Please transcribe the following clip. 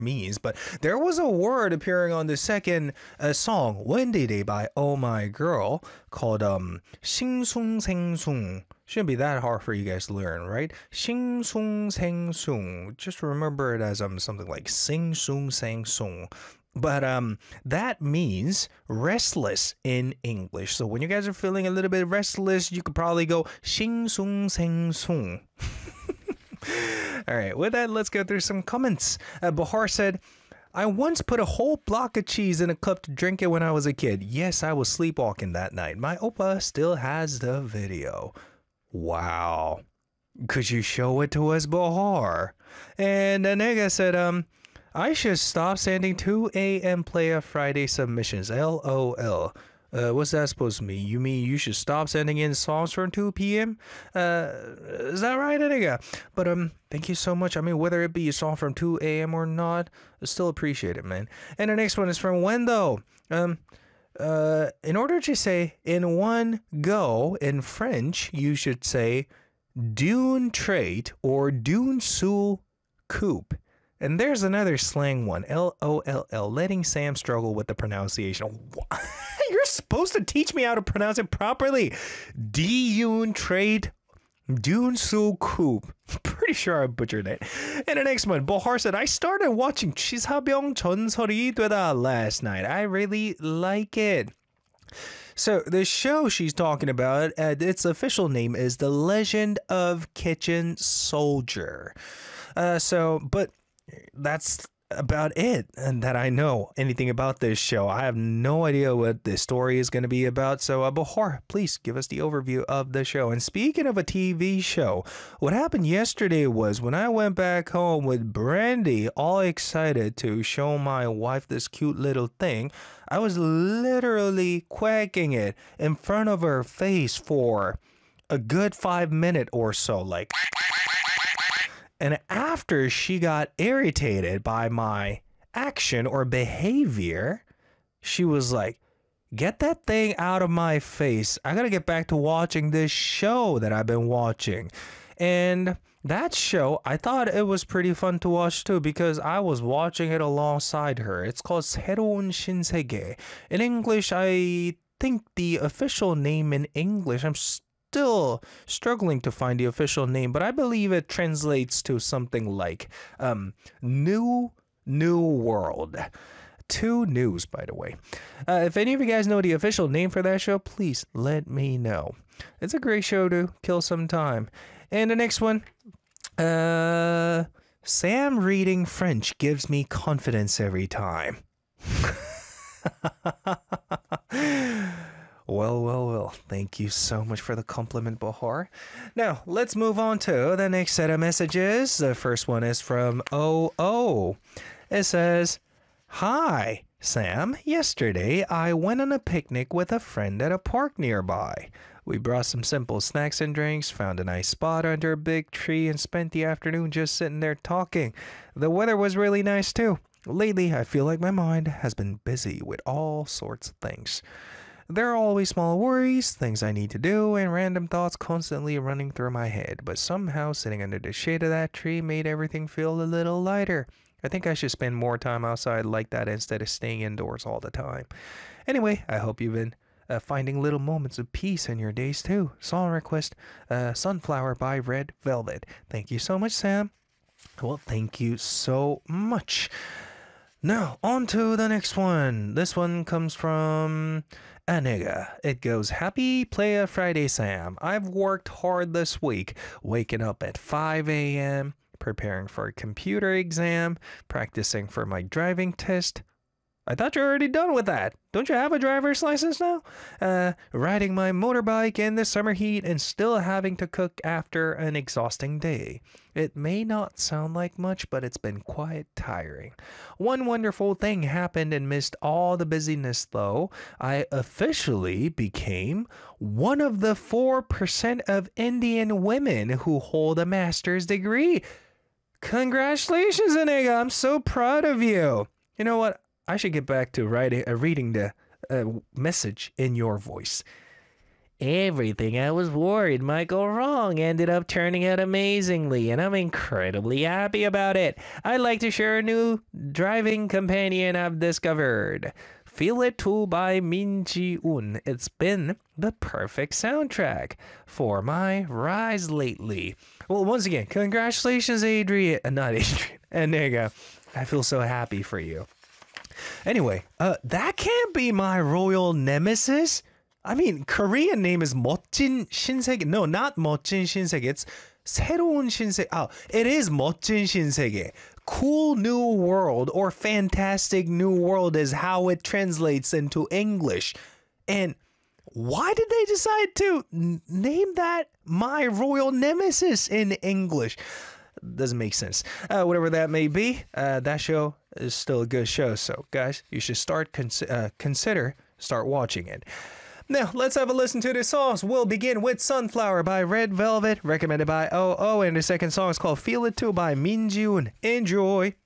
means, but there was a word appearing on the second song, Wendy Day by Oh My Girl, called 싱숭 생숭. Shouldn't be that hard for you guys to learn, right? 싱숭 생숭. Just remember it as something like sing sung sang sung. But that means restless in English. So when you guys are feeling a little bit restless, you could probably go 싱 sung sang sung. All right, with that, let's go through some comments. Bahar said, I once put a whole block of cheese in a cup to drink it when I was a kid. Yes, I was sleepwalking that night. My oppa still has the video. Wow. Could you show it to us, Bahar? And Nega said, I should stop sending 2 a.m. Playa Friday submissions. LOL. What's that supposed to mean? You mean you should stop sending in songs from 2 p.m.? Is that right, Nega? But thank you so much. I mean, whether it be a song from 2 a.m. or not, I still appreciate it, man. And the next one is from Wendo. In order to say in one go in French, you should say d'une trait or d'une sous coupe. And there's another slang one, LOLL, letting Sam struggle with the pronunciation. You're supposed to teach me how to pronounce it properly. D'une trait, d'une sous coupe. Pretty sure I butchered it. And the next one, Bahar said, I started watching 치사병 전설이 되다 last night. I really like it. So the show she's talking about, its official name is The Legend of Kitchen Soldier. But that's about it and that I know anything about this show. I have no idea what the story is going to be about. So Bahar, please give us the overview of the show. And speaking of a TV show, what happened yesterday was when I went back home with Brandy, all excited to show my wife this cute little thing, I was literally quacking it in front of her face for a good 5 minutes or so, like. And after she got irritated by my action or behavior, she was like, get that thing out of my face. I gotta get back to watching this show that I've been watching. And that show, I thought it was pretty fun to watch too because I was watching it alongside her. It's called 새로운 신세계. In English, I think the official name in English, I'm still struggling to find the official name, but I believe it translates to something like New World. 2 news, by the way. If any of you guys know the official name for that show, please let me know. It's a great show to kill some time. And the next one, Sam reading French gives me confidence every time. Well. Thank you so much for the compliment, Bahar. Now, let's move on to the next set of messages. The first one is from OO. It says, Hi, Sam. Yesterday, I went on a picnic with a friend at a park nearby. We brought some simple snacks and drinks, found a nice spot under a big tree, and spent the afternoon just sitting there talking. The weather was really nice, too. Lately, I feel like my mind has been busy with all sorts of things. There are always small worries, things I need to do, and random thoughts constantly running through my head, but somehow sitting under the shade of that tree made everything feel a little lighter. I think I should spend more time outside like that instead of staying indoors all the time. Anyway, I hope you've been finding little moments of peace in your days too. Song request, Sunflower by Red Velvet. Thank you so much, Sam. Well, thank you so much. Now, on to the next one. This one comes from Anega. It goes, Happy Playa Friday, Sam. I've worked hard this week, waking up at 5 a.m., preparing for a computer exam, practicing for my driving test. I thought you're already done with that. Don't you have a driver's license now? Riding my motorbike in the summer heat and still having to cook after an exhausting day. It may not sound like much, but it's been quite tiring. One wonderful thing happened amidst all the busyness, though. I officially became one of the 4% of Indian women who hold a master's degree. Congratulations, Anega. I'm so proud of you. You know what? I should get back to reading the message in your voice. Everything I was worried might go wrong ended up turning out amazingly, and I'm incredibly happy about it. I'd like to share a new driving companion I've discovered. Feel It Too by Min Ji-un. It's been the perfect soundtrack for my rise lately. Well, once again, congratulations, Adrian. Not Adrian. And there you go. I feel so happy for you. Anyway, that can't be my royal nemesis. I mean, Korean name is 멋진 신세계. No, not 멋진 신세계. It's 새로운 신세계. Oh, it is 멋진 신세계. Cool New World or Fantastic New World is how it translates into English. And why did they decide to name that my royal nemesis in English? Doesn't make sense. Whatever that may be, that show is still a good show. So, guys, you should consider watching it. Now, let's have a listen to the songs. We'll begin with Sunflower by Red Velvet, recommended by OO, and the second song is called Feel It Too by Min Ji-un. Enjoy!